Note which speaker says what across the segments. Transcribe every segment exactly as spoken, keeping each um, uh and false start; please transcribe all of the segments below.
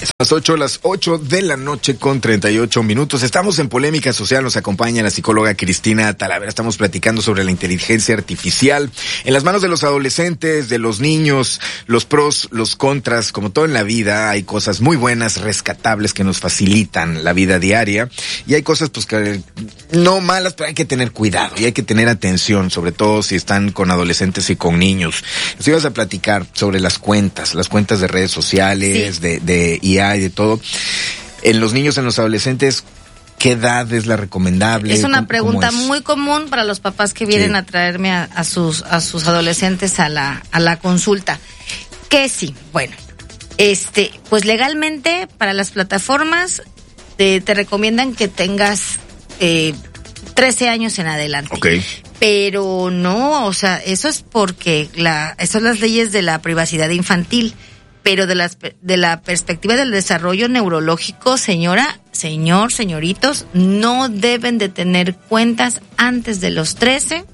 Speaker 1: Son las ocho, las ocho de la noche con treinta y ocho minutos. Estamos en Polémica Social, nos acompaña la psicóloga Cristina Talavera. Estamos platicando sobre la inteligencia artificial en las manos de los adolescentes, de los niños, los pros, los contras. Como todo en la vida, hay cosas muy buenas, rescatables, que nos facilitan la vida diaria. Y hay cosas pues que no malas, pero hay que tener cuidado y hay que tener atención, sobre todo si están con adolescentes y con niños. Nos ibas a platicar sobre las cuentas, las cuentas de redes sociales, sí. de, de I A y de todo. En los niños, en los adolescentes, ¿qué edad es la recomendable?
Speaker 2: Es una
Speaker 1: ¿Cómo,
Speaker 2: pregunta
Speaker 1: cómo es?
Speaker 2: muy común para los papás que vienen sí. a traerme a, a sus a sus adolescentes a la a la consulta. Que sí, bueno, este, pues legalmente para las plataformas te, te recomiendan que tengas eh, trece años en adelante.
Speaker 1: Okay.
Speaker 2: Pero no, o sea, eso es porque la, eso son las leyes de la privacidad infantil. Pero de las de la perspectiva del desarrollo neurológico, señora, señor, señoritos, no deben de tener cuentas antes de los trece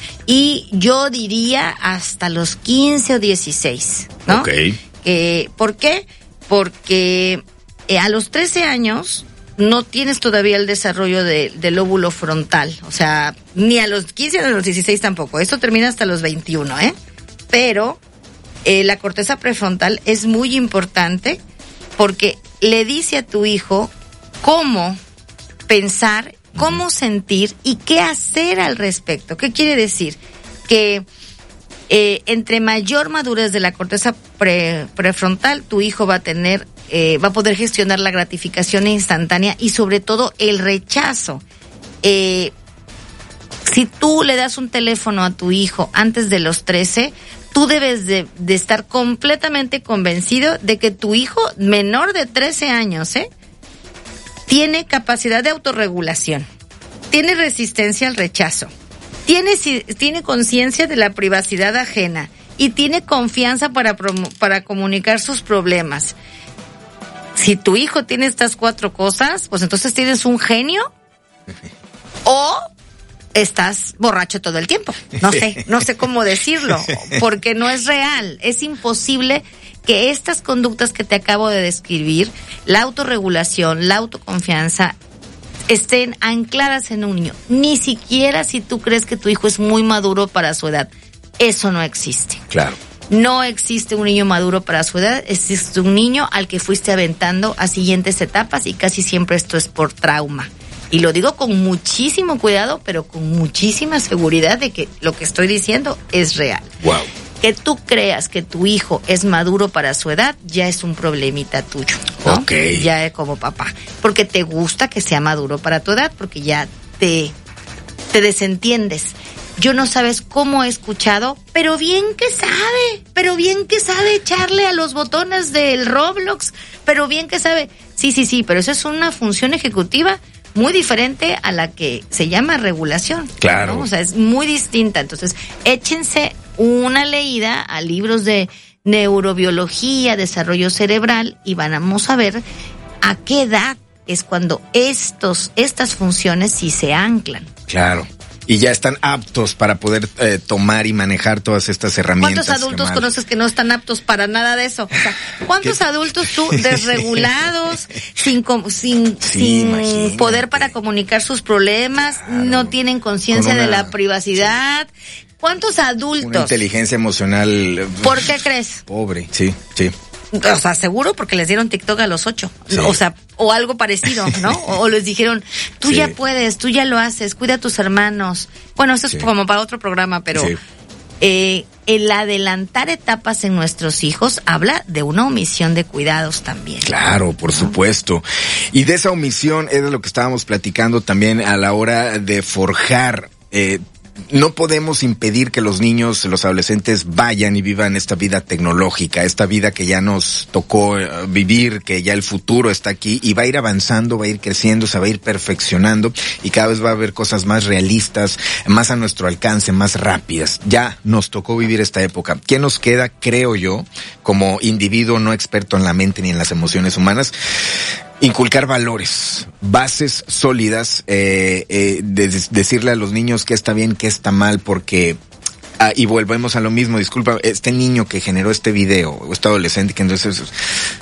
Speaker 2: y yo diría hasta los quince o dieciséis, ¿no?
Speaker 1: Okay.
Speaker 2: Eh, ¿Por qué? Porque eh, a los trece años no tienes todavía el desarrollo de, del lóbulo frontal, o sea, ni a los quince ni a los dieciséis tampoco. Esto termina hasta los veintiuno, ¿eh? Pero Eh, la corteza prefrontal es muy importante porque le dice a tu hijo cómo pensar, cómo sentir y qué hacer al respecto. ¿Qué quiere decir? Que eh, entre mayor madurez de la corteza pre, prefrontal, tu hijo va a tener, eh, va a poder gestionar la gratificación instantánea y sobre todo el rechazo. Eh, si tú le das un teléfono a tu hijo antes de los trece, tú debes de, de estar completamente convencido de que tu hijo menor de trece años, ¿eh? tiene capacidad de autorregulación, tiene resistencia al rechazo, tiene, tiene conciencia de la privacidad ajena y tiene confianza para, para comunicar sus problemas. Si tu hijo tiene estas cuatro cosas, pues entonces tienes un genio o estás borracho todo el tiempo. No sé, no sé cómo decirlo, porque no es real. Es imposible que estas conductas que te acabo de describir, la autorregulación, la autoconfianza, estén ancladas en un niño. Ni siquiera si tú crees que tu hijo es muy maduro para su edad. Eso no existe.
Speaker 1: Claro.
Speaker 2: No existe un niño maduro para su edad, existe un niño al que fuiste aventando a siguientes etapas y casi siempre esto es por trauma. Y lo digo con muchísimo cuidado, pero con muchísima seguridad de que lo que estoy diciendo es real.
Speaker 1: Wow.
Speaker 2: Que tú creas que tu hijo es maduro para su edad, ya es un problemita tuyo, ¿no?
Speaker 1: Okay.
Speaker 2: Ya es como papá. Porque te gusta que sea maduro para tu edad, porque ya te, te desentiendes. Yo no sabes cómo he escuchado, pero bien que sabe, pero bien que sabe echarle a los botones del Roblox, pero bien que sabe. Sí, sí, sí, pero eso es una función ejecutiva muy diferente a la que se llama regulación.
Speaker 1: Claro.
Speaker 2: ¿no? O sea, es muy distinta. Entonces, échense una leída a libros de neurobiología, desarrollo cerebral, y vamos a ver a qué edad es cuando estos, estas funciones sí se anclan.
Speaker 1: Claro. Y ya están aptos para poder eh, tomar y manejar todas estas herramientas.
Speaker 2: ¿Cuántos adultos conoces que no están aptos para nada de eso? O sea, ¿cuántos ¿Qué? adultos tú desregulados, sin sin,
Speaker 1: sí,
Speaker 2: sin poder para comunicar sus problemas, claro. no tienen conciencia de la privacidad? ¿Cuántos adultos?
Speaker 1: Una inteligencia emocional.
Speaker 2: ¿Por qué crees?
Speaker 1: Pobre, sí, sí.
Speaker 2: O sea, seguro porque les dieron TikTok a los ocho. Sí. O sea, o algo parecido, ¿no? O les dijeron, tú sí. ya puedes, tú ya lo haces, cuida a tus hermanos. Bueno, eso es sí. como para otro programa, pero sí. eh, el adelantar etapas en nuestros hijos habla de una omisión de cuidados también.
Speaker 1: Claro, por ¿no? supuesto. Y de esa omisión es de lo que estábamos platicando también a la hora de forjar eh, no podemos impedir que los niños, los adolescentes vayan y vivan esta vida tecnológica, esta vida que ya nos tocó vivir, que ya el futuro está aquí y va a ir avanzando, va a ir creciendo, se va a ir perfeccionando y cada vez va a haber cosas más realistas, más a nuestro alcance, más rápidas. Ya nos tocó vivir esta época. ¿Qué nos queda, creo yo, como individuo no experto en la mente ni en las emociones humanas? Inculcar valores, bases sólidas, eh, eh, de, de decirle a los niños qué está bien, qué está mal, porque, ah, y volvemos a lo mismo, disculpa, este niño que generó este video, o este adolescente que entonces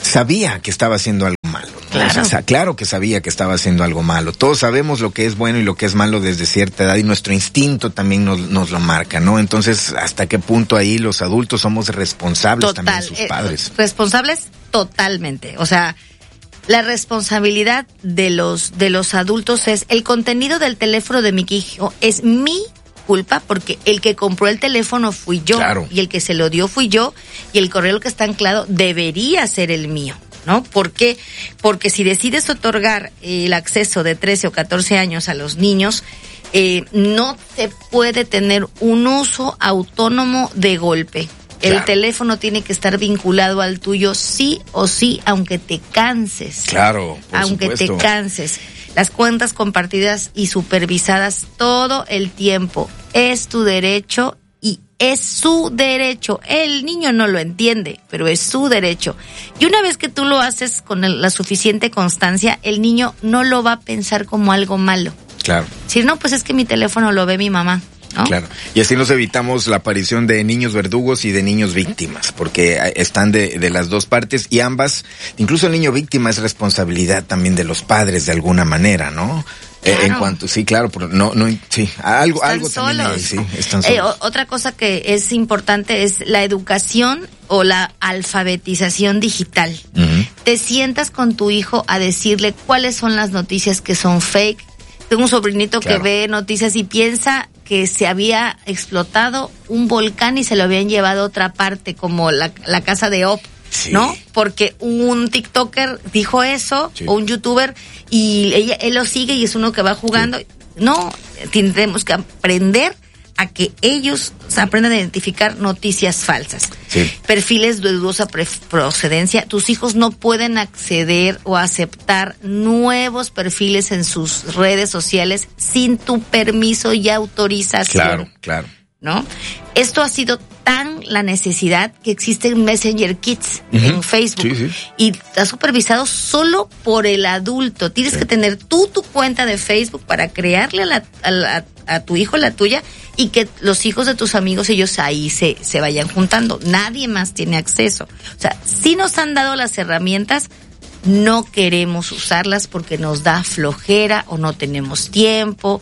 Speaker 1: sabía que estaba haciendo algo malo.
Speaker 2: Claro.
Speaker 1: O sea, claro que sabía que estaba haciendo algo malo. Todos sabemos lo que es bueno y lo que es malo desde cierta edad y nuestro instinto también nos, nos lo marca, ¿no? Entonces, ¿hasta qué punto ahí los adultos somos responsables
Speaker 2: Total,
Speaker 1: también de sus padres?
Speaker 2: Eh, responsables totalmente. O sea, la responsabilidad de los de los adultos es el contenido del teléfono de mi hijo es mi culpa porque el que compró el teléfono fui yo,
Speaker 1: claro.
Speaker 2: Y el que se lo dio fui yo y el correo que está anclado debería ser el mío, ¿no? ¿Por qué? Porque si decides otorgar el acceso de trece o catorce años a los niños, eh, no se puede tener un uso autónomo de golpe. El
Speaker 1: claro.
Speaker 2: teléfono tiene que estar vinculado al tuyo sí o sí, aunque te canses.
Speaker 1: Claro, por
Speaker 2: aunque
Speaker 1: supuesto.
Speaker 2: te canses. Las cuentas compartidas y supervisadas todo el tiempo. Es tu derecho y es su derecho. El niño no lo entiende, pero es su derecho. Y una vez que tú lo haces con el, la suficiente constancia, el niño no lo va a pensar como algo malo.
Speaker 1: Claro.
Speaker 2: Si no, pues es que mi teléfono lo ve mi mamá, ¿no?
Speaker 1: Claro. Y así nos evitamos la aparición de niños verdugos y de niños víctimas, porque están de, de las dos partes y ambas, incluso el niño víctima es responsabilidad también de los padres de alguna manera, ¿no? Claro. Eh, en cuanto, sí, claro, pero no, no, sí, algo,
Speaker 2: están
Speaker 1: algo
Speaker 2: solos.
Speaker 1: también hay, sí, están solos.
Speaker 2: Eh, o, otra cosa que es importante es la educación o la alfabetización digital. Uh-huh. Te sientas con tu hijo a decirle cuáles son las noticias que son fake. Tengo un sobrinito claro. que ve noticias y piensa que se había explotado un volcán y se lo habían llevado a otra parte, como la, la casa de Op, sí. ¿no? Porque un TikToker dijo eso, sí. o un YouTuber, y ella, él lo sigue y es uno que va jugando. Sí. No, tendremos que aprender a que ellos aprendan a identificar noticias falsas. Sí. Perfiles de dudosa procedencia. Tus hijos no pueden acceder o aceptar nuevos perfiles en sus redes sociales sin tu permiso y autorización.
Speaker 1: Claro, claro.
Speaker 2: ¿No? Esto ha sido tan la necesidad que existe en Messenger Kids, uh-huh. en Facebook, sí, sí. y está supervisado solo por el adulto. Tienes sí. que tener tú tu cuenta de Facebook para crearle a, la, a, la, a tu hijo la tuya y que los hijos de tus amigos, ellos ahí se, se vayan juntando. Nadie más tiene acceso. O sea, sí nos han dado las herramientas, no queremos usarlas porque nos da flojera o no tenemos tiempo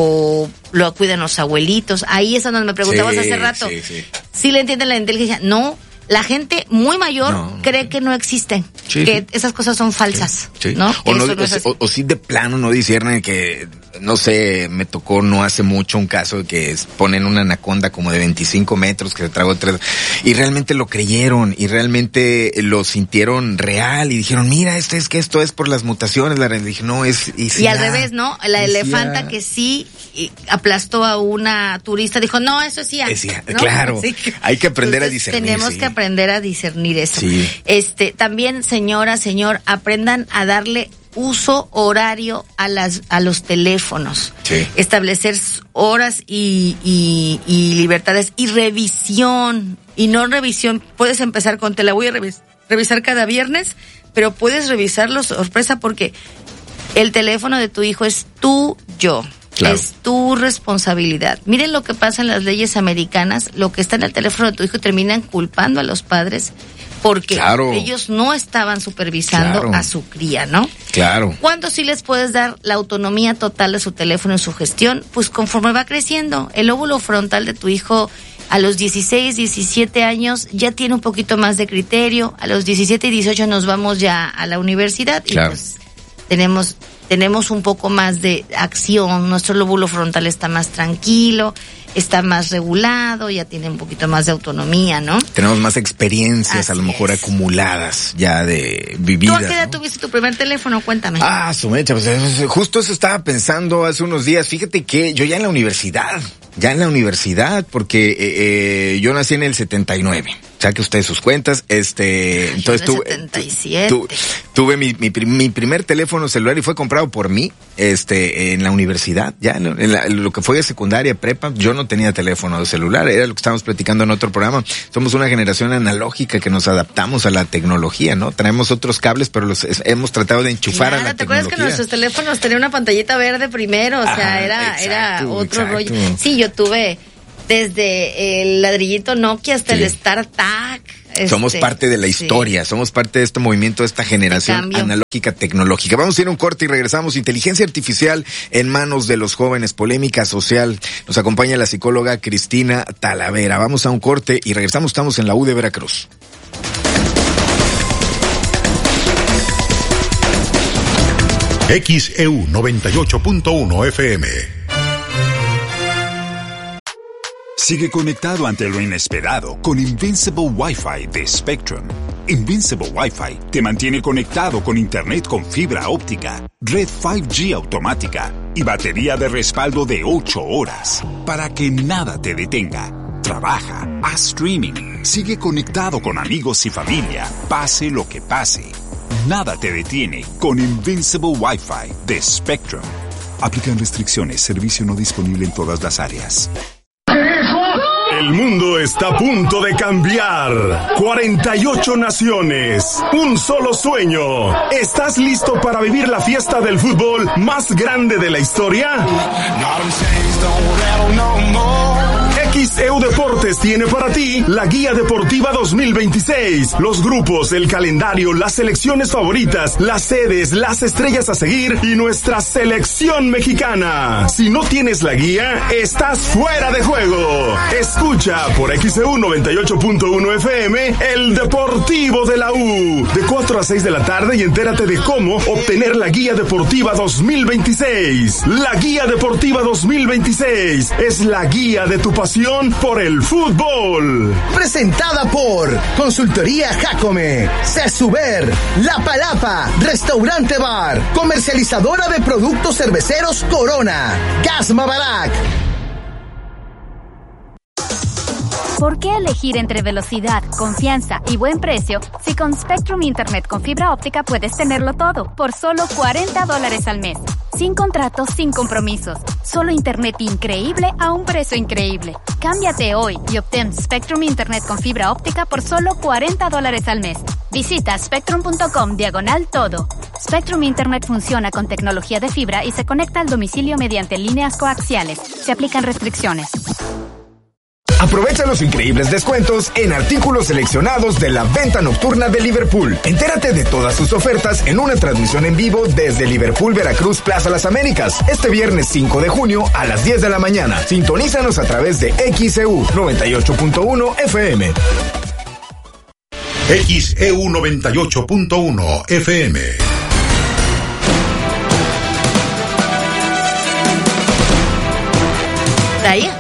Speaker 2: o lo cuidan los abuelitos. Ahí es donde me preguntabas sí, hace rato. Sí, sí. ¿Sí le entienden la inteligencia? No, la gente muy mayor no, cree no. que no existen, sí, que sí. esas cosas son falsas, sí, sí. ¿no?
Speaker 1: O, no,
Speaker 2: no
Speaker 1: o, o, o sí de plano no disciernen que, no sé, me tocó no hace mucho un caso de que ponen una anaconda como de veinticinco metros que se tragó tres, y realmente lo creyeron, y realmente lo sintieron real, y dijeron, mira, esto es que esto es por las mutaciones, la dije, no, es... Y, sí,
Speaker 2: y al ya, revés, ¿no? La elefanta ya. que sí aplastó a una turista, dijo, no, eso sí,
Speaker 1: es ya,
Speaker 2: ¿no?
Speaker 1: claro, sí. Hay que aprender
Speaker 2: Entonces,
Speaker 1: a discernir.
Speaker 2: Tenemos
Speaker 1: sí.
Speaker 2: que aprender a discernir eso.
Speaker 1: Sí.
Speaker 2: Este, también, señora, señor, aprendan a darle uso horario a las a los teléfonos,
Speaker 1: sí.
Speaker 2: establecer horas y, y, y libertades y revisión, y no revisión, puedes empezar con te la voy a revis- revisar cada viernes, pero puedes revisarlo sorpresa porque el teléfono de tu hijo es tuyo. Claro. Es tu responsabilidad. Miren lo que pasa en las leyes americanas, lo que está en el teléfono de tu hijo terminan culpando a los padres porque
Speaker 1: claro.
Speaker 2: ellos no estaban supervisando
Speaker 1: claro.
Speaker 2: a su cría, ¿no?
Speaker 1: Claro.
Speaker 2: ¿Cuándo sí les puedes dar la autonomía total de su teléfono en su gestión? Pues conforme va creciendo. El lóbulo frontal de tu hijo a los dieciséis, diecisiete años ya tiene un poquito más de criterio. A los diecisiete y dieciocho nos vamos ya a la universidad
Speaker 1: claro.
Speaker 2: y pues tenemos... tenemos un poco más de acción, nuestro lóbulo frontal está más tranquilo, está más regulado, ya tiene un poquito más de autonomía, ¿no?
Speaker 1: Tenemos más experiencias,
Speaker 2: Así
Speaker 1: a lo mejor
Speaker 2: es.
Speaker 1: acumuladas ya de vividas.
Speaker 2: ¿Tú a qué edad
Speaker 1: ¿no?
Speaker 2: tuviste tu primer teléfono? Cuéntame.
Speaker 1: Ah, su mecha, pues justo eso estaba pensando hace unos días. Fíjate que yo ya en la universidad, ya en la universidad, porque eh, eh, yo nací en el setenta y nueve. Saque usted sus cuentas, este,
Speaker 2: Ay,
Speaker 1: entonces tuve,
Speaker 2: setenta y siete.
Speaker 1: tu, tuve mi, mi, mi primer teléfono celular y fue comprado por mí, este, en la universidad, ya en, en, la, en lo que fue de secundaria, prepa, yo no tenía teléfono celular, era lo que estábamos platicando en otro programa. Somos una generación analógica que nos adaptamos a la tecnología, ¿no? Traemos otros cables, pero los hemos tratado de enchufar
Speaker 2: claro,
Speaker 1: a la
Speaker 2: ¿te
Speaker 1: tecnología.
Speaker 2: acuerdas que nuestros teléfonos tenían una pantallita verde primero? O sea,
Speaker 1: ah,
Speaker 2: era,
Speaker 1: exacto,
Speaker 2: era otro
Speaker 1: exacto.
Speaker 2: rollo. Sí, yo tuve desde el ladrillito Nokia hasta
Speaker 1: sí.
Speaker 2: el StarTAC, Este,
Speaker 1: somos parte de la historia, sí. Somos parte de este movimiento, de esta generación analógica tecnológica. Vamos a ir a un corte y regresamos. Inteligencia artificial en manos de los jóvenes, polémica social. Nos acompaña la psicóloga Cristina Talavera. Vamos a un corte y regresamos. Estamos en la U de Veracruz.
Speaker 3: X E U noventa y ocho punto uno F M.
Speaker 4: Sigue conectado ante lo inesperado con Invincible Wi-Fi de Spectrum. Invincible Wi-Fi te mantiene conectado con internet con fibra óptica, red cinco G automática y batería de respaldo de ocho horas para que nada te detenga. Trabaja, haz streaming, sigue conectado con amigos y familia, pase lo que pase. Nada te detiene con Invincible Wi-Fi de Spectrum. Aplican restricciones, servicio no disponible en todas las áreas.
Speaker 5: El mundo está a punto de cambiar. cuarenta y ocho naciones, un solo sueño. ¿Estás listo para vivir la fiesta del fútbol más grande de la historia? X E U Deportes tiene para ti la Guía Deportiva dos mil veintiséis. Los grupos, el calendario, las selecciones favoritas, las sedes, las estrellas a seguir y nuestra selección mexicana. Si no tienes la guía, estás fuera de juego. Escucha por X E U noventa y ocho punto uno F M el Deportivo de la U. De cuatro a seis de la tarde y entérate de cómo obtener la Guía Deportiva dos mil veintiséis. La Guía Deportiva dos mil veintiséis es la guía de tu pasión por el fútbol.
Speaker 6: Presentada por Consultoría Jacome, Cesuber, La Palapa, Restaurante Bar, comercializadora de productos cerveceros Corona, Gasma Barak.
Speaker 7: ¿Por qué elegir entre velocidad, confianza y buen precio si con Spectrum Internet con fibra óptica puedes tenerlo todo por solo cuarenta dólares al mes? Sin contratos, sin compromisos. Solo internet increíble a un precio increíble. Cámbiate hoy y obtén Spectrum Internet con fibra óptica por solo cuarenta dólares al mes. Visita spectrum.com diagonal todo. Spectrum Internet funciona con tecnología de fibra y se conecta al domicilio mediante líneas coaxiales. Se aplican restricciones.
Speaker 8: Aprovecha los increíbles descuentos en artículos seleccionados de la venta nocturna de Liverpool. Entérate de todas sus ofertas en una transmisión en vivo desde Liverpool Veracruz Plaza Las Américas, este viernes cinco de junio a las diez de la mañana. Sintonízanos a través de X E U noventa y ocho punto uno F M.
Speaker 3: X E U noventa y ocho punto uno F M.
Speaker 2: Ahí.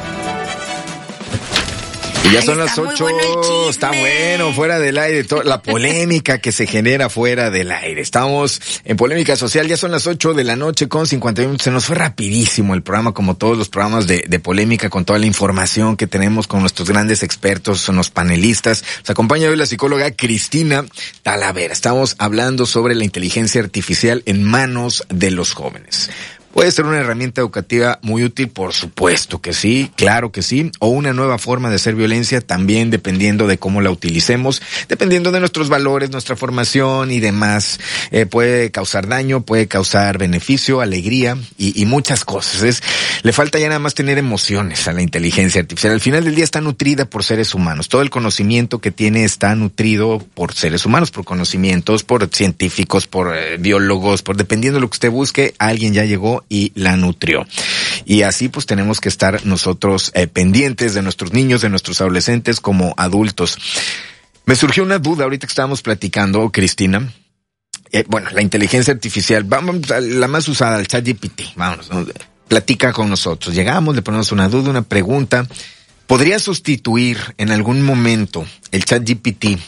Speaker 1: Y ya son Ay, las ocho, bueno está bueno, fuera del aire, to- la polémica que se genera fuera del aire. Estamos en Polémica Social, ya son las ocho de la noche con cincuenta y uno, se nos fue rapidísimo el programa, como todos los programas de, de polémica, con toda la información que tenemos con nuestros grandes expertos, son los panelistas. Nos acompaña hoy la psicóloga Cristina Talavera. Estamos hablando sobre la inteligencia artificial en manos de los jóvenes. Puede ser una herramienta educativa muy útil, por supuesto que sí, claro que sí, o una nueva forma de hacer violencia, también dependiendo de cómo la utilicemos, dependiendo de nuestros valores, nuestra formación y demás. Eh, puede causar daño, puede causar beneficio, alegría y, y muchas cosas. Es, le falta ya nada más tener emociones a la inteligencia artificial. Al final del día está nutrida por seres humanos. Todo el conocimiento que tiene está nutrido por seres humanos, por conocimientos, por científicos, por eh, biólogos, por dependiendo de lo que usted busque, alguien ya llegó y la nutrió. Y así pues tenemos que estar nosotros eh, pendientes de nuestros niños, de nuestros adolescentes como adultos. Me surgió una duda ahorita que estábamos platicando, Cristina. Eh, bueno, la inteligencia artificial, vamos a la más usada, el ChatGPT, vámonos, ¿no? Platica con nosotros. Llegamos, le ponemos una duda, una pregunta. ¿Podría sustituir en algún momento el ChatGPT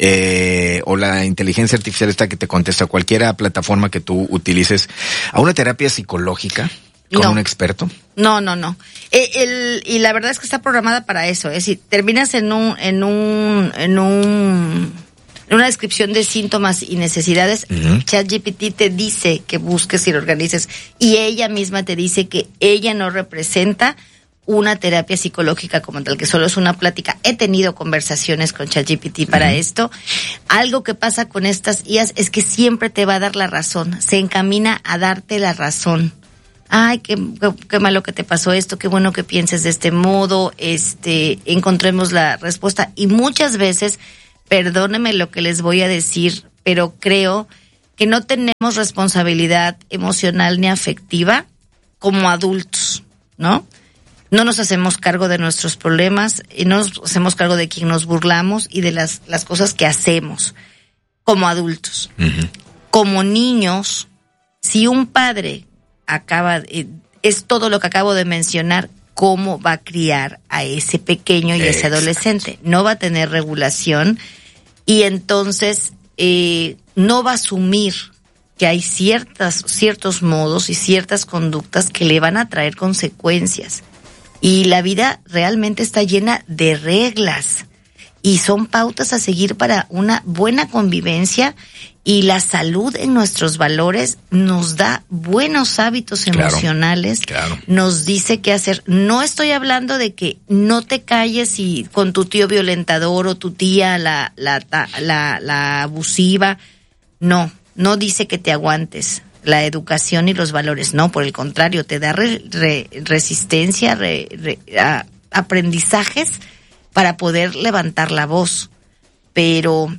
Speaker 1: Eh, o la inteligencia artificial esta que te contesta, cualquiera plataforma que tú utilices, a una terapia psicológica con
Speaker 2: no.
Speaker 1: un experto?
Speaker 2: No, no, no. Eh, el, y la verdad es que está programada para eso. Es decir, terminas en un, en un, en un, en una descripción de síntomas y necesidades. Uh-huh. ChatGPT te dice que busques y lo organices, y ella misma te dice que ella no representa una terapia psicológica como tal, que solo es una plática. He tenido conversaciones con ChatGPT para uh-huh. esto. Algo que pasa con estas I As es que siempre te va a dar la razón, se encamina a darte la razón. Ay, qué, qué, qué malo que te pasó esto, qué bueno que pienses de este modo, este, encontremos la respuesta. Y muchas veces perdónenme lo que les voy a decir, pero creo que no tenemos responsabilidad emocional ni afectiva como adultos, ¿no? No nos hacemos cargo de nuestros problemas, y no nos hacemos cargo de quien nos burlamos y de las, las cosas que hacemos como adultos. Uh-huh. Como niños, si un padre acaba, eh, es todo lo que acabo de mencionar, ¿cómo va a criar a ese pequeño y a ese adolescente? No va a tener regulación y entonces eh, no va a asumir que hay ciertas, ciertos modos y ciertas conductas que le van a traer consecuencias. Y la vida realmente está llena de reglas y son pautas a seguir para una buena convivencia, y la salud en nuestros valores nos da buenos hábitos emocionales, claro, claro. Nos dice qué hacer. No estoy hablando de que no te calles y con tu tío violentador o tu tía la, la, la, la abusiva. No, no dice que te aguantes. La educación y los valores, no, por el contrario, te da re, re, resistencia, re, re, a, aprendizajes para poder levantar la voz, pero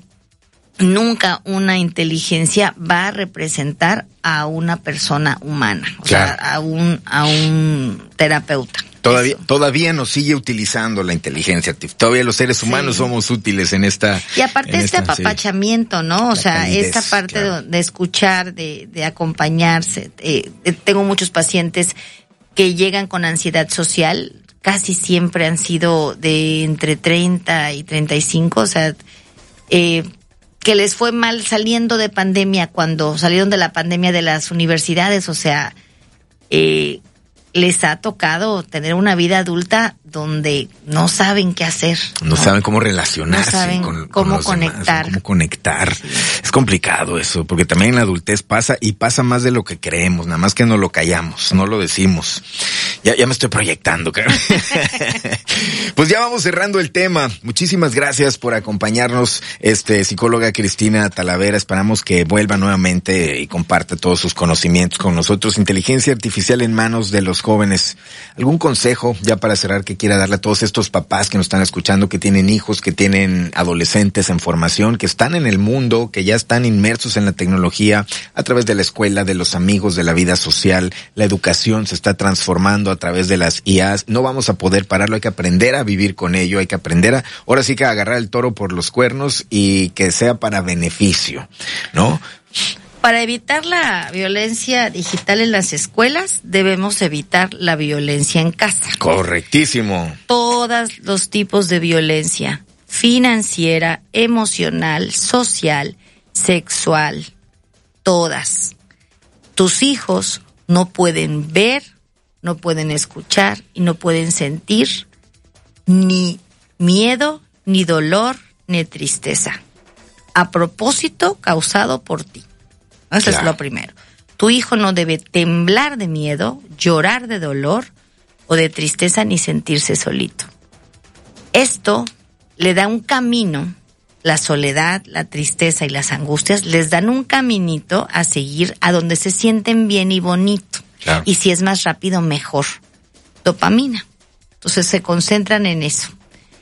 Speaker 2: nunca una inteligencia va a representar a una persona humana, o claro. sea, a un, a un terapeuta.
Speaker 1: Todavía, todavía nos sigue utilizando la inteligencia. Todavía los seres humanos sí. somos útiles en esta.
Speaker 2: Y aparte este esta, apapachamiento, sí. ¿no? O la sea, calidez, esta parte claro. de, de escuchar, de, de acompañarse. Eh, tengo muchos pacientes que llegan con ansiedad social. Casi siempre han sido de entre treinta y treinta y cinco, o sea, eh, que les fue mal saliendo de pandemia, cuando salieron de la pandemia de las universidades, o sea, eh, les ha tocado tener una vida adulta donde no saben qué hacer.
Speaker 1: No, no saben cómo relacionarse.
Speaker 2: No saben
Speaker 1: con,
Speaker 2: cómo
Speaker 1: con
Speaker 2: conectar.
Speaker 1: Demás, cómo conectar. Sí. Es complicado eso, porque también en la adultez pasa, y pasa más de lo que creemos, nada más que no lo callamos, no lo decimos. Ya, ya me estoy proyectando, claro. Pues ya vamos cerrando el tema. Muchísimas gracias por acompañarnos, este, psicóloga Cristina Talavera. Esperamos que vuelva nuevamente y comparta todos sus conocimientos con nosotros. Inteligencia artificial en manos de los jóvenes. ¿Algún consejo ya para cerrar que quiera darle a todos estos papás que nos están escuchando, que tienen hijos, que tienen adolescentes en formación, que están en el mundo, que ya están inmersos en la tecnología a través de la escuela, de los amigos, de la vida social? La educación se está transformando a través de las I As. No vamos a poder pararlo, hay que aprender a vivir con ello, hay que aprender a, ahora sí que a agarrar el toro por los cuernos y que sea para beneficio, ¿no?
Speaker 2: Para evitar la violencia digital en las escuelas, debemos evitar la violencia en casa.
Speaker 1: Correctísimo.
Speaker 2: Todos los tipos de violencia: financiera, emocional, social, sexual, todas. Tus hijos no pueden ver, no pueden escuchar y no pueden sentir ni miedo, ni dolor, ni tristeza, a propósito causado por ti. Eso claro. es lo primero. Tu hijo no debe temblar de miedo, llorar de dolor o de tristeza, ni sentirse solito. Esto le da un camino. La soledad, la tristeza y las angustias les dan un caminito a seguir a donde se sienten bien y bonito. Claro. Y si es más rápido, mejor. Dopamina. Entonces se concentran en eso.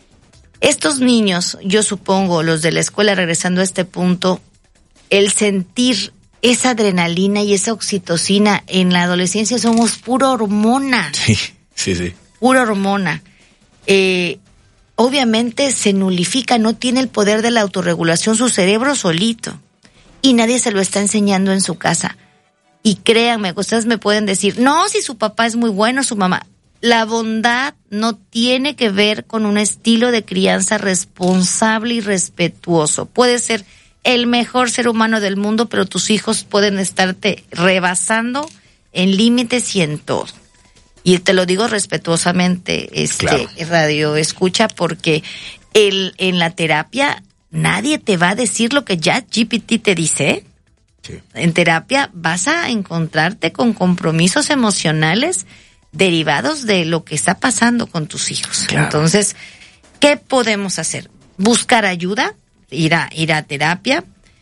Speaker 2: Estos niños, yo supongo, los de la escuela, regresando a este punto, el sentir esa adrenalina y esa oxitocina en la adolescencia, somos pura hormona.
Speaker 1: Sí, sí, sí.
Speaker 2: Pura hormona. Eh, obviamente se nulifica, no tiene el poder de la autorregulación su cerebro solito. Y nadie se lo está enseñando en su casa. Y créanme, ustedes me pueden decir, no, si su papá es muy bueno, su mamá. La bondad no tiene que ver con un estilo de crianza responsable y respetuoso. Puede ser el mejor ser humano del mundo, pero tus hijos pueden estarte rebasando en límites y en todo. Y te lo digo respetuosamente, este claro. radio escucha, porque el, en la terapia nadie te va a decir lo que ChatGPT te dice, ¿eh? Sí. En terapia vas a encontrarte con compromisos emocionales derivados de lo que está pasando con tus hijos. Claro. Entonces, ¿qué podemos hacer? Buscar ayuda, ir a, ir a terapia.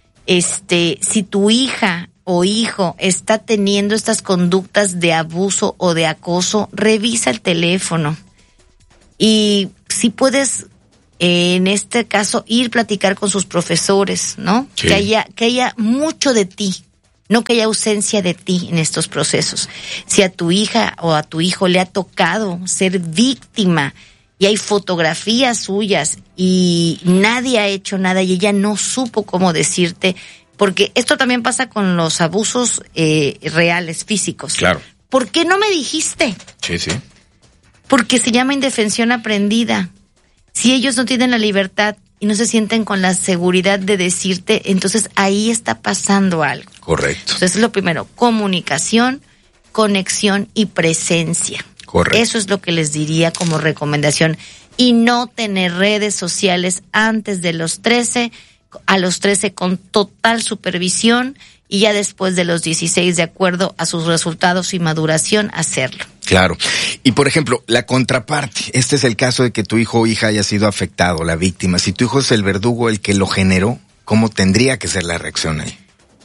Speaker 2: Este, si tu hija o hijo está teniendo estas conductas de abuso o de acoso, revisa el teléfono. Y si puedes eh, en este caso, ir a platicar con sus profesores, ¿no?
Speaker 1: Sí.
Speaker 2: Que haya, que haya mucho de ti, no que haya ausencia de ti en estos procesos. Si a tu hija o a tu hijo le ha tocado ser víctima y hay fotografías suyas y nadie ha hecho nada y ella no supo cómo decirte, porque esto también pasa con los abusos eh, reales, físicos.
Speaker 1: Claro.
Speaker 2: ¿Por qué no me dijiste?
Speaker 1: Sí, sí.
Speaker 2: Porque se llama indefensión aprendida. Si ellos no tienen la libertad y no se sienten con la seguridad de decirte, entonces ahí está pasando algo.
Speaker 1: Correcto.
Speaker 2: Entonces, lo primero, comunicación, conexión y presencia.
Speaker 1: Correcto.
Speaker 2: Eso es lo que les diría como recomendación. Y no tener redes sociales antes de los trece, a los trece con total supervisión, y ya después de los dieciséis, de acuerdo a sus resultados y maduración, hacerlo.
Speaker 1: Claro. Y por ejemplo, la contraparte. Este es el caso de que tu hijo o hija haya sido afectado, la víctima. Si tu hijo es el verdugo, el que lo generó, ¿cómo tendría que ser la reacción ahí?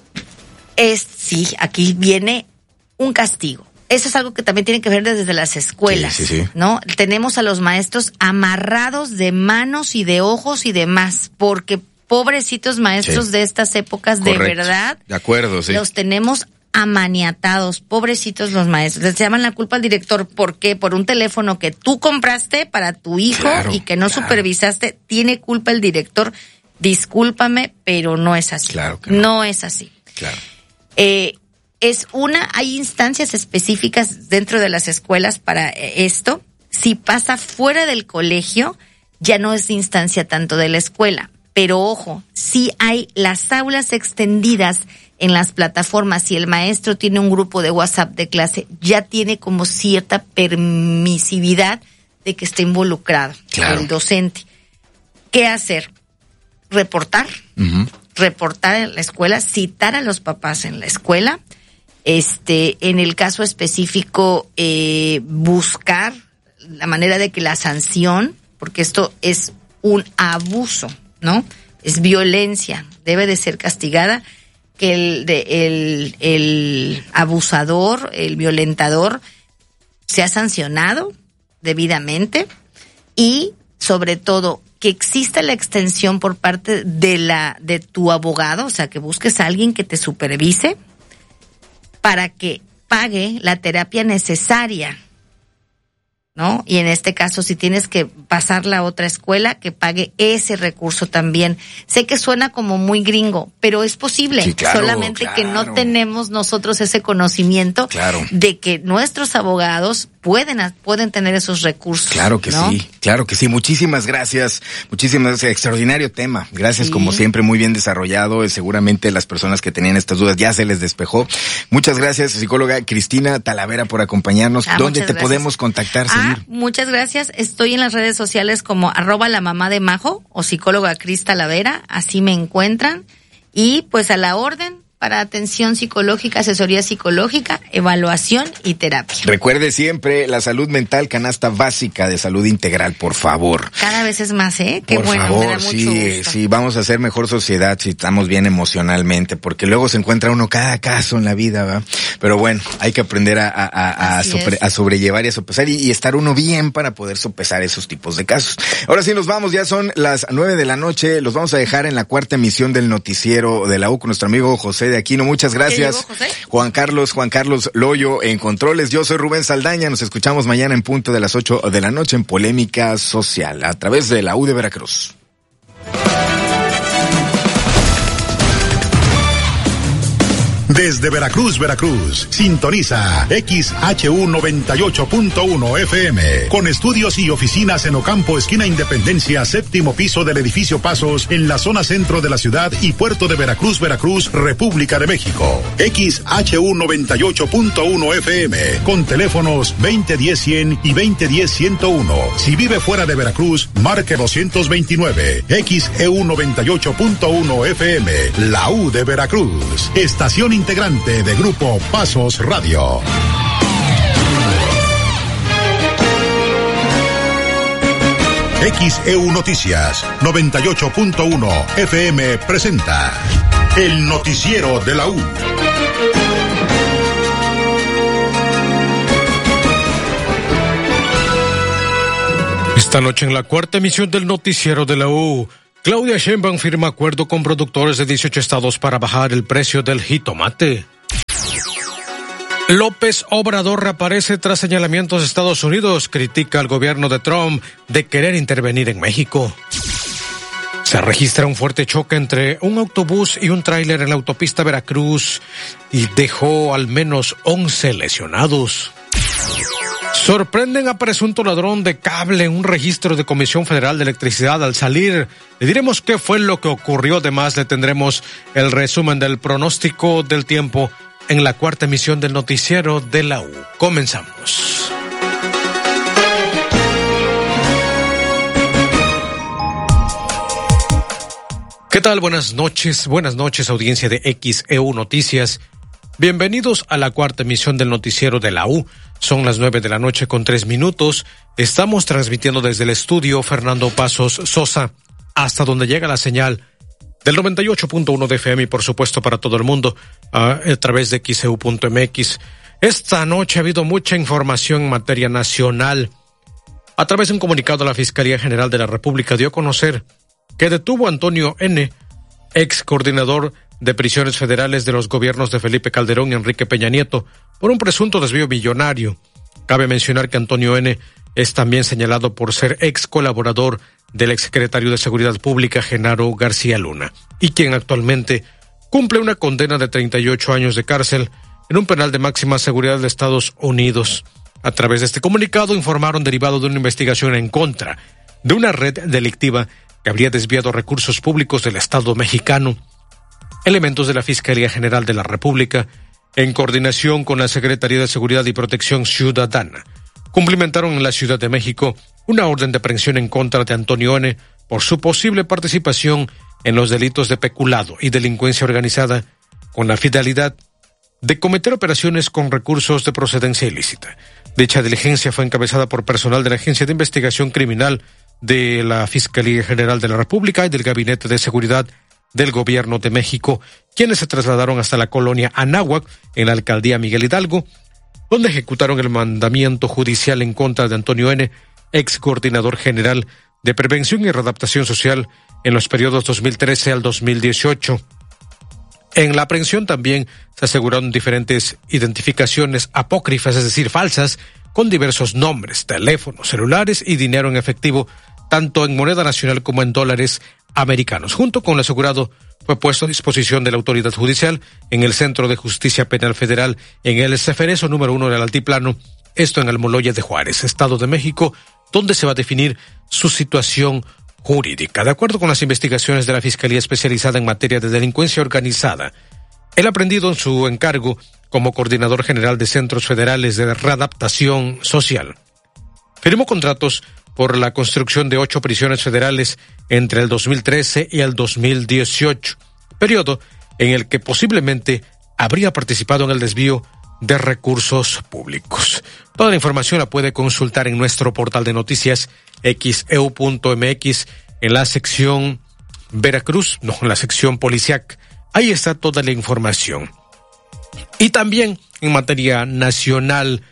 Speaker 2: Es, sí, aquí viene un castigo. Eso es algo que también tiene que ver desde las escuelas,
Speaker 1: sí, sí, sí.
Speaker 2: ¿no? Tenemos a los maestros amarrados de manos y de ojos y demás, porque pobrecitos maestros
Speaker 1: Sí.
Speaker 2: de estas épocas,
Speaker 1: Correcto.
Speaker 2: de verdad,
Speaker 1: De acuerdo, sí.
Speaker 2: los tenemos amaniatados, pobrecitos los maestros. Les llaman la culpa al director. ¿Por qué? Por un teléfono que tú compraste para tu hijo
Speaker 1: Claro,
Speaker 2: y que no
Speaker 1: claro.
Speaker 2: supervisaste, tiene culpa el director. Discúlpame, pero no es así.
Speaker 1: Claro que no.
Speaker 2: No es así.
Speaker 1: Claro.
Speaker 2: Eh, es una, hay instancias específicas dentro de las escuelas para eh, esto. Si pasa fuera del colegio, ya no es instancia tanto de la escuela. Pero ojo, si hay las aulas extendidas en las plataformas, si el maestro tiene un grupo de WhatsApp de clase, ya tiene como cierta permisividad de que esté involucrado
Speaker 1: Claro.
Speaker 2: el docente. ¿Qué hacer? Reportar.
Speaker 1: Uh-huh.
Speaker 2: Reportar en la escuela, citar a los papás en la escuela, este, en el caso específico, eh, buscar la manera de que la sanción, porque esto es un abuso, ¿no? Es violencia, debe de ser castigada, que el, de, el, el abusador, el violentador, sea sancionado debidamente y, sobre todo, que exista la extensión por parte de la de tu abogado, o sea, que busques a alguien que te supervise para que pague la terapia necesaria, ¿no? Y en este caso, si tienes que pasarla a otra escuela, que pague ese recurso también. Sé que suena como muy gringo, pero es posible.
Speaker 1: Sí, claro,
Speaker 2: solamente
Speaker 1: claro.
Speaker 2: que no tenemos nosotros ese conocimiento
Speaker 1: Claro.
Speaker 2: de que nuestros abogados pueden pueden tener esos recursos.
Speaker 1: Claro que
Speaker 2: ¿no?
Speaker 1: sí, claro que sí. Muchísimas gracias, muchísimas gracias. Extraordinario tema. Gracias,
Speaker 2: Sí.
Speaker 1: como siempre, muy bien desarrollado. Seguramente las personas que tenían estas dudas ya se les despejó. Muchas gracias, psicóloga Cristina Talavera, por acompañarnos.
Speaker 2: Ah,
Speaker 1: ¿Dónde
Speaker 2: muchas
Speaker 1: te
Speaker 2: gracias.
Speaker 1: podemos contactar,
Speaker 2: Ah,
Speaker 1: seguir?
Speaker 2: muchas gracias. Estoy en las redes sociales como arroba la mamá de Majo o psicóloga Cris Talavera. Así me encuentran. Y pues a la orden para atención psicológica, asesoría psicológica, evaluación y terapia.
Speaker 1: Recuerde siempre la salud mental, canasta básica de salud integral, por favor.
Speaker 2: Cada vez es más, ¿eh? Qué
Speaker 1: Por
Speaker 2: bueno,
Speaker 1: favor,
Speaker 2: me da mucho
Speaker 1: sí,
Speaker 2: gusto.
Speaker 1: sí, vamos a hacer mejor sociedad si estamos bien emocionalmente, porque luego se encuentra uno cada caso en la vida, ¿va? Pero bueno, hay que aprender a, a, a, a,
Speaker 2: Así
Speaker 1: sobre,
Speaker 2: es.
Speaker 1: a sobrellevar y a sopesar y, y estar uno bien para poder sopesar esos tipos de casos. Ahora sí nos vamos, ya son las nueve de la noche, los vamos a dejar en la cuarta emisión del noticiero de la U con nuestro amigo José de Aquino. Muchas gracias.
Speaker 2: ¿Qué llegó, José?
Speaker 1: Juan Carlos, Juan Carlos Loyo en controles. Yo soy Rubén Saldaña. Nos escuchamos mañana en punto de las ocho de la noche en Polémica Social a través de la U de Veracruz.
Speaker 3: Desde Veracruz, Veracruz, sintoniza X H U noventa y ocho punto uno F M, con estudios y oficinas en Ocampo, esquina Independencia, séptimo piso del edificio Pasos, en la zona centro de la ciudad y puerto de Veracruz, Veracruz, República de México. X H U noventa y ocho punto uno F M, con teléfonos veinte diez cien y veinte diez ciento uno. Si vive fuera de Veracruz, marque doscientos veintinueve. X E U noventa y ocho punto uno F M, la U de Veracruz, estación integrante de Grupo Pasos Radio. X E U Noticias noventa y ocho punto uno F M presenta el noticiero de la U.
Speaker 9: Esta noche en la cuarta emisión del noticiero de la U, Claudia Sheinbaum firma acuerdo con productores de dieciocho estados para bajar el precio del jitomate. López Obrador reaparece tras señalamientos de Estados Unidos, critica al gobierno de Trump de querer intervenir en México. Se registra un fuerte choque entre un autobús y un tráiler en la autopista Veracruz y dejó al menos once lesionados. Sorprenden a presunto ladrón de cable en un registro de Comisión Federal de Electricidad al salir. Le diremos qué fue lo que ocurrió. Además, le tendremos el resumen del pronóstico del tiempo en la cuarta emisión del noticiero de la U. Comenzamos. ¿Qué tal? Buenas noches, buenas noches, audiencia de X E U Noticias. Bienvenidos a la cuarta emisión del noticiero de la U. Son las nueve de la noche con tres minutos. Estamos transmitiendo desde el estudio Fernando Pasos Sosa, hasta donde llega la señal del noventa y ocho punto uno de F M y por supuesto para todo el mundo a, a través de X E U punto M X. Esta noche ha habido mucha información en materia nacional. A través de un comunicado, la Fiscalía General de la República dio a conocer que detuvo a Antonio N., ex coordinador de prisiones federales de los gobiernos de Felipe Calderón y Enrique Peña Nieto, por un presunto desvío millonario. Cabe mencionar que Antonio N. es también señalado por ser ex colaborador del exsecretario de Seguridad Pública, Genaro García Luna, y quien actualmente cumple una condena de treinta y ocho años de cárcel en un penal de máxima seguridad de Estados Unidos. A través de este comunicado informaron, derivado de una investigación en contra de una red delictiva que habría desviado recursos públicos del Estado mexicano, elementos de la Fiscalía General de la República, en coordinación con la Secretaría de Seguridad y Protección Ciudadana, cumplimentaron en la Ciudad de México una orden de aprehensión en contra de Antonio N. por su posible participación en los delitos de peculado y delincuencia organizada con la finalidad de cometer operaciones con recursos de procedencia ilícita. Dicha diligencia fue encabezada por personal de la Agencia de Investigación Criminal de la Fiscalía General de la República y del Gabinete de Seguridad del Gobierno de México, quienes se trasladaron hasta la colonia Anáhuac, en la alcaldía Miguel Hidalgo, donde ejecutaron el mandamiento judicial en contra de Antonio N., ex coordinador general de Prevención y Readaptación Social en los periodos dos mil trece al dos mil dieciocho. En la aprehensión también se aseguraron diferentes identificaciones apócrifas, es decir, falsas, con diversos nombres, teléfonos, celulares y dinero en efectivo, tanto en moneda nacional como en dólares americanos. Junto con lo asegurado, fue puesto a disposición de la autoridad judicial en el Centro de Justicia Penal Federal, en el Ceferezo número uno del Altiplano, esto en Almoloya de Juárez, Estado de México, donde se va a definir su situación jurídica. De acuerdo con las investigaciones de la Fiscalía Especializada en Materia de Delincuencia Organizada, el aprendido en su encargo como Coordinador General de Centros Federales de Readaptación Social firmó contratos por la construcción de ocho prisiones federales entre el dos mil trece y el dos mil dieciocho, periodo en el que posiblemente habría participado en el desvío de recursos públicos. Toda la información la puede consultar en nuestro portal de noticias X E U punto M X en la sección Veracruz, no, en la sección Policiac. Ahí está toda la información. Y también en materia nacional,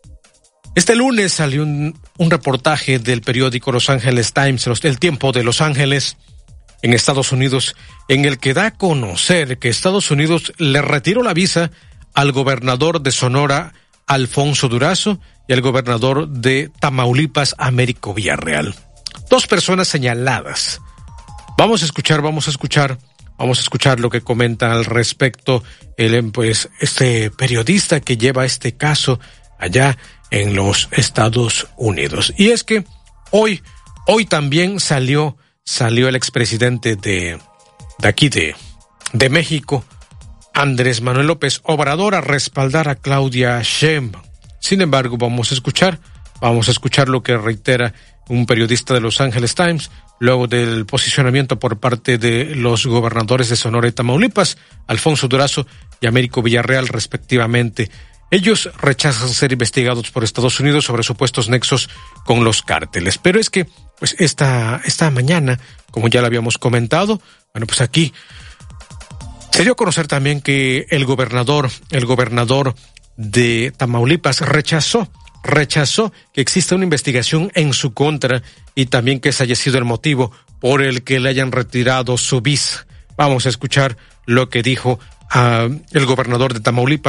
Speaker 9: este lunes salió un, un reportaje del periódico Los Angeles Times, El Tiempo de Los Ángeles, en Estados Unidos, en el que da a conocer que Estados Unidos le retiró la visa al gobernador de Sonora, Alfonso Durazo, y al gobernador de Tamaulipas, Américo Villarreal. Dos personas señaladas. Vamos a escuchar, vamos a escuchar, vamos a escuchar lo que comenta al respecto el, pues, este periodista que lleva este caso allá en los Estados Unidos. Y es que hoy, hoy también salió, salió el expresidente de, de aquí de, de México, Andrés Manuel López Obrador, a respaldar a Claudia Sheinbaum. Sin embargo, vamos a escuchar, vamos a escuchar lo que reitera un periodista de Los Angeles Times, luego del posicionamiento por parte de los gobernadores de Sonora y Tamaulipas, Alfonso Durazo y Américo Villarreal, respectivamente. Ellos rechazan ser investigados por Estados Unidos sobre supuestos nexos con los cárteles. Pero es que, pues, esta, esta mañana, como ya lo habíamos comentado, bueno, pues aquí se dio a conocer también que el gobernador, el gobernador de Tamaulipas rechazó, rechazó que exista una investigación en su contra y también que ese haya sido el motivo por el que le hayan retirado su visa. Vamos a escuchar lo que dijo uh, el gobernador de Tamaulipas,